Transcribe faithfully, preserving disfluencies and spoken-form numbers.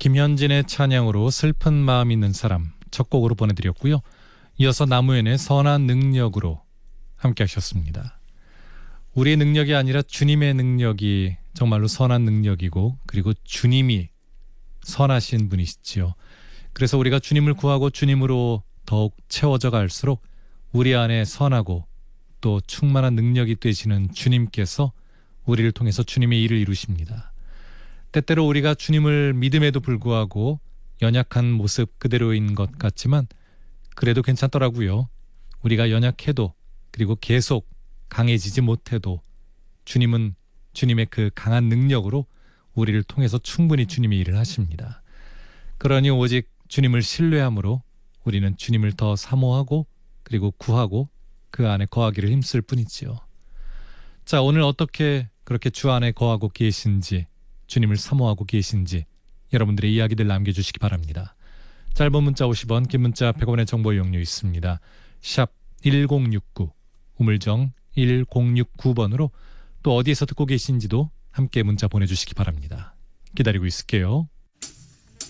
김현진의 찬양으로 슬픈 마음 있는 사람 첫 곡으로 보내드렸고요. 이어서 나무현의 선한 능력으로 함께 하셨습니다. 우리의 능력이 아니라 주님의 능력이 정말로 선한 능력이고, 그리고 주님이 선하신 분이시지요. 그래서 우리가 주님을 구하고 주님으로 더욱 채워져 갈수록 우리 안에 선하고 또 충만한 능력이 되시는 주님께서 우리를 통해서 주님의 일을 이루십니다. 때때로 우리가 주님을 믿음에도 불구하고 연약한 모습 그대로인 것 같지만 그래도 괜찮더라고요. 우리가 연약해도, 그리고 계속 강해지지 못해도 주님은 주님의 그 강한 능력으로 우리를 통해서 충분히 주님의 일을 하십니다. 그러니 오직 주님을 신뢰함으로 우리는 주님을 더 사모하고 그리고 구하고 그 안에 거하기를 힘쓸 뿐이지요. 자, 오늘 어떻게 그렇게 주 안에 거하고 계신지, 주님을 사모하고 계신지 여러분들의 이야기들 남겨주시기 바랍니다. 짧은 문자 오십 원, 긴 문자 백 원의 정보 이용료 있습니다. 샵 일공육구, 우물정 일공육구 번으로 또 어디에서 듣고 계신지도 함께 문자 보내주시기 바랍니다. 기다리고 있을게요.